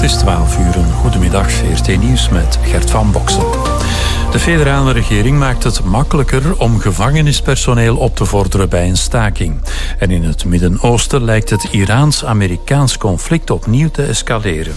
is 12 uur. Goedemiddag, VRT Nieuws met Gert van Boksen. De federale regering maakt het makkelijker om gevangenispersoneel op te vorderen bij een staking. En in het Midden-Oosten lijkt het Iraans-Amerikaans conflict opnieuw te escaleren.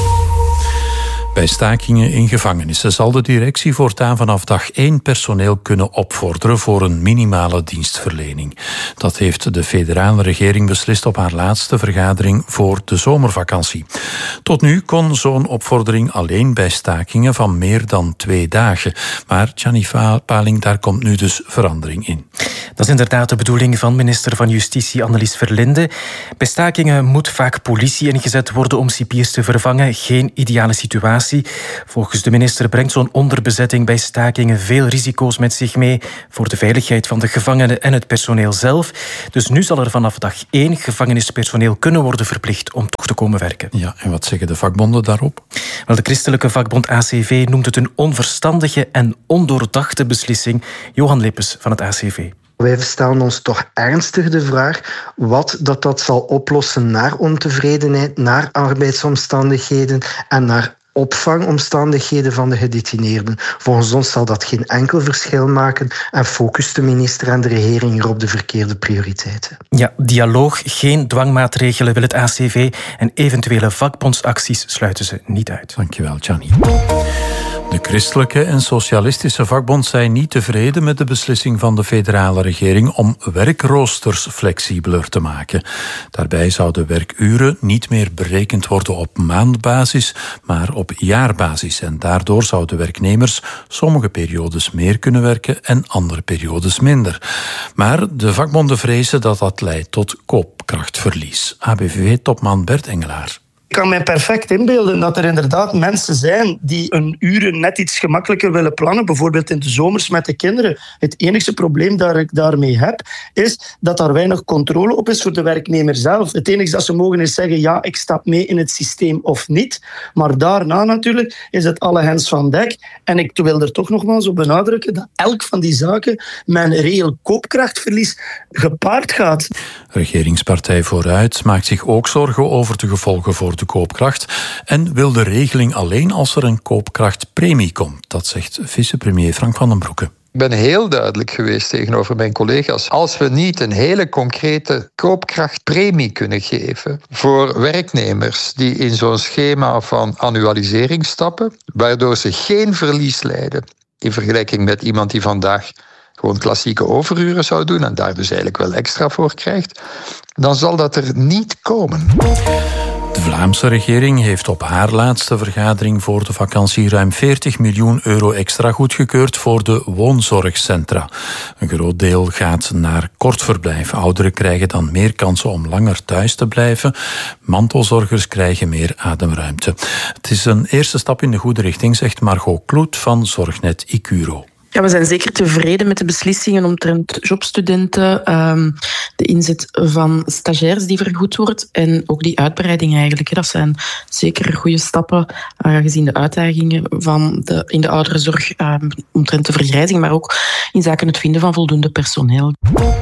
Bij stakingen in gevangenissen zal de directie voortaan vanaf dag 1 personeel kunnen opvorderen voor een minimale dienstverlening. Dat heeft de federale regering beslist op haar laatste vergadering voor de zomervakantie. Tot nu kon zo'n opvordering alleen bij stakingen van meer dan 2 dagen. Maar Gianni Paling, daar komt nu dus verandering in. Dat is inderdaad de bedoeling van minister van Justitie Annelies Verlinde. Bij stakingen moet vaak politie ingezet worden om cipiers te vervangen. Geen ideale situatie. Volgens de minister brengt zo'n onderbezetting bij stakingen veel risico's met zich mee voor de veiligheid van de gevangenen en het personeel zelf. Dus nu zal er vanaf dag 1 gevangenispersoneel kunnen worden verplicht om toch te komen werken. Ja, en wat zeggen de vakbonden daarop? Wel, de christelijke vakbond ACV noemt het een onverstandige en ondoordachte beslissing. Johan Lippes van het ACV. Wij stellen ons toch ernstig de vraag wat dat zal oplossen naar ontevredenheid, naar arbeidsomstandigheden en naar opvangomstandigheden van de gedetineerden. Volgens ons zal dat geen enkel verschil maken en focust de minister en de regering hier op de verkeerde prioriteiten. Ja, dialoog, geen dwangmaatregelen wil het ACV en eventuele vakbondsacties sluiten ze niet uit. Dankjewel, Gianni. De christelijke en socialistische vakbond zijn niet tevreden met de beslissing van de federale regering om werkroosters flexibeler te maken. Daarbij zouden werkuren niet meer berekend worden op maandbasis, maar op jaarbasis. En daardoor zouden werknemers sommige periodes meer kunnen werken en andere periodes minder. Maar de vakbonden vrezen dat dat leidt tot koopkrachtverlies. ABVV-topman Bert Engelaar. Ik kan mij perfect inbeelden dat er inderdaad mensen zijn die hun uren net iets gemakkelijker willen plannen, bijvoorbeeld in de zomers met de kinderen. Het enige probleem dat ik daarmee heb, is dat daar weinig controle op is voor de werknemer zelf. Het enige dat ze mogen is zeggen, ja, ik stap mee in het systeem of niet. Maar daarna natuurlijk is het alle hens van dek. En ik wil er toch nogmaals op benadrukken dat elk van die zaken met een reëel koopkrachtverlies gepaard gaat. Regeringspartij Vooruit maakt zich ook zorgen over de gevolgen voor de koopkracht en wil de regeling alleen als er een koopkrachtpremie komt. Dat zegt vicepremier Frank van den Broeke. Ik ben heel duidelijk geweest tegenover mijn collega's. Als we niet een hele concrete koopkrachtpremie kunnen geven voor werknemers die in zo'n schema van annualisering stappen, waardoor ze geen verlies lijden in vergelijking met iemand die vandaag gewoon klassieke overuren zou doen en daar dus eigenlijk wel extra voor krijgt, dan zal dat er niet komen. De Vlaamse regering heeft op haar laatste vergadering voor de vakantie ruim 40 miljoen euro extra goedgekeurd voor de woonzorgcentra. Een groot deel gaat naar kortverblijf. Ouderen krijgen dan meer kansen om langer thuis te blijven. Mantelzorgers krijgen meer ademruimte. Het is een eerste stap in de goede richting, zegt Margot Kloet van Zorgnet Icuro. Ja, we zijn zeker tevreden met de beslissingen omtrent jobstudenten, de inzet van stagiairs die vergoed wordt en ook die uitbreiding eigenlijk. Dat zijn zeker goede stappen gezien de uitdagingen in de ouderenzorg omtrent de vergrijzing, maar ook in zaken het vinden van voldoende personeel.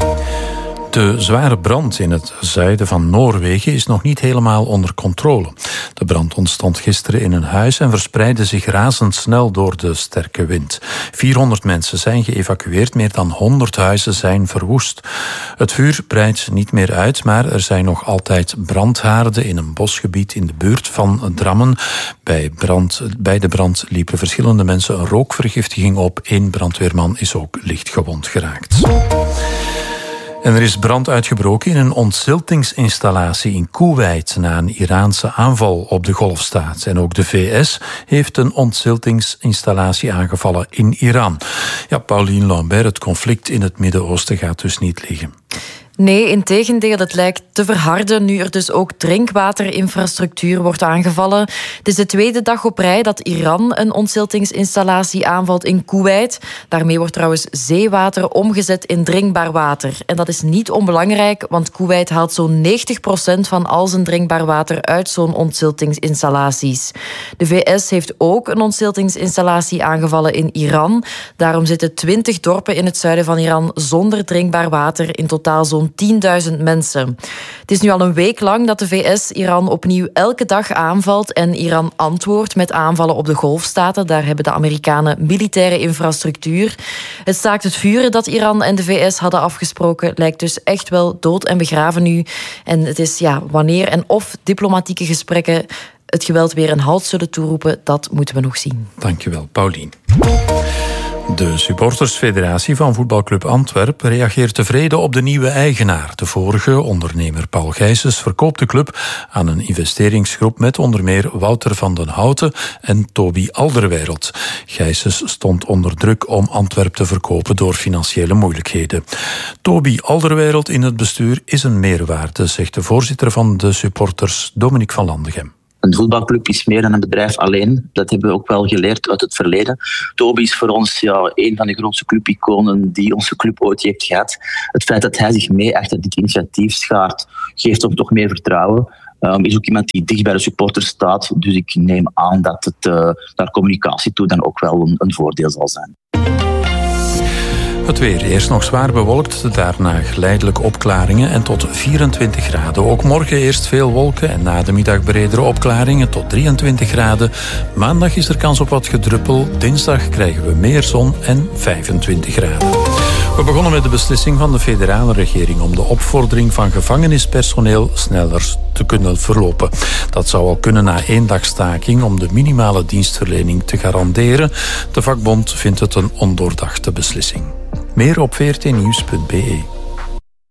De zware brand in het zuiden van Noorwegen is nog niet helemaal onder controle. De brand ontstond gisteren in een huis en verspreidde zich razendsnel door de sterke wind. 400 mensen zijn geëvacueerd, meer dan 100 huizen zijn verwoest. Het vuur breidt niet meer uit, maar er zijn nog altijd brandhaarden in een bosgebied in de buurt van Drammen. Bij de brand liepen verschillende mensen een rookvergiftiging op. 1 brandweerman is ook licht gewond geraakt. En er is brand uitgebroken in een ontziltingsinstallatie in Koeweit na een Iraanse aanval op de Golfstaat. En ook de VS heeft een ontziltingsinstallatie aangevallen in Iran. Ja, Pauline Lambert, het conflict in het Midden-Oosten gaat dus niet liggen. Nee, integendeel, het lijkt te verharden nu er dus ook drinkwaterinfrastructuur wordt aangevallen. Het is de tweede dag op rij dat Iran een ontziltingsinstallatie aanvalt in Koeweit. Daarmee wordt trouwens zeewater omgezet in drinkbaar water. En dat is niet onbelangrijk, want Koeweit haalt zo'n 90% van al zijn drinkbaar water uit zo'n ontziltingsinstallaties. De VS heeft ook een ontziltingsinstallatie aangevallen in Iran. Daarom zitten 20 dorpen in het zuiden van Iran zonder drinkbaar water. In totaal zo'n zo'n 10.000 mensen. Het is nu al een week lang dat de VS Iran opnieuw elke dag aanvalt en Iran antwoordt met aanvallen op de Golfstaten. Daar hebben de Amerikanen militaire infrastructuur. Het staakt het vuren dat Iran en de VS hadden afgesproken lijkt dus echt wel dood en begraven nu. En het is wanneer en of diplomatieke gesprekken het geweld weer een halt zullen toeroepen, dat moeten we nog zien. Dankjewel, Paulien. De supportersfederatie van voetbalclub Antwerpen reageert tevreden op de nieuwe eigenaar. De vorige, ondernemer Paul Gijsens, verkoopt de club aan een investeringsgroep met onder meer Wouter van den Houten en Toby Alderweireld. Gijsens stond onder druk om Antwerpen te verkopen door financiële moeilijkheden. Toby Alderweireld in het bestuur is een meerwaarde, zegt de voorzitter van de supporters, Dominique van Landegem. Een voetbalclub is meer dan een bedrijf alleen. Dat hebben we ook wel geleerd uit het verleden. Toby is voor ons een van de grootste clubiconen die onze club ooit heeft gehad. Het feit dat hij zich mee achter dit initiatief schaart, geeft ons toch meer vertrouwen. Is ook iemand die dicht bij de supporters staat. Dus ik neem aan dat het naar communicatie toe dan ook wel een voordeel zal zijn. Het weer. Eerst nog zwaar bewolkt, daarna geleidelijk opklaringen en tot 24 graden. Ook morgen eerst veel wolken en na de middag bredere opklaringen tot 23 graden. Maandag is er kans op wat gedruppel. Dinsdag krijgen we meer zon en 25 graden. We begonnen met de beslissing van de federale regering om de opvordering van gevangenispersoneel sneller te kunnen verlopen. Dat zou al kunnen na 1 dag staking om de minimale dienstverlening te garanderen. De vakbond vindt het een ondoordachte beslissing. Meer op vrtnieuws.be.